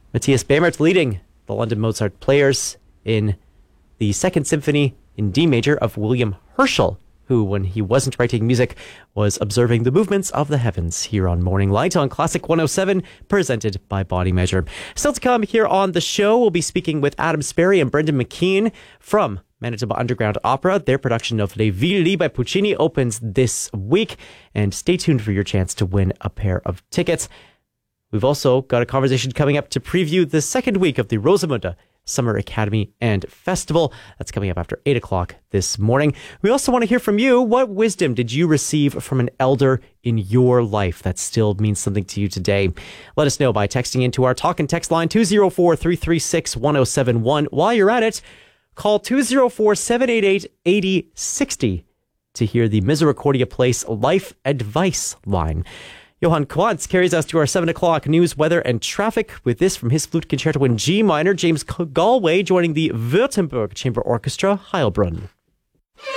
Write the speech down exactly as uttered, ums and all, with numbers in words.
Matthias Bamert leading the London Mozart Players in the Second Symphony in D major of William Herschel, who, when he wasn't writing music, was observing the movements of the heavens here on Morning Light on Classic one oh seven, presented by Body Measure. Still to come here on the show, we'll be speaking with Adam Sperry and Brendan McKean from Manitoba Underground Opera. Their production of Le Villi by Puccini opens this week, and stay tuned for your chance to win a pair of tickets. We've also got a conversation coming up to preview the second week of the Rosamunde Summer Academy and Festival. That's coming up after eight o'clock this morning. We also want to hear from you. What wisdom did you receive from an elder in your life that still means something to you today? Let us know by texting into our talk and text line two oh four, three three six, one oh seven one. While you're at it, call two oh four, seven eight eight, eight oh six oh to hear the Misericordia Place Life Advice line. Johann Quantz carries us to our seven o'clock news, weather, and traffic with this from his flute concerto in G minor. James Galway joining the Württemberg Chamber Orchestra, Heilbronn.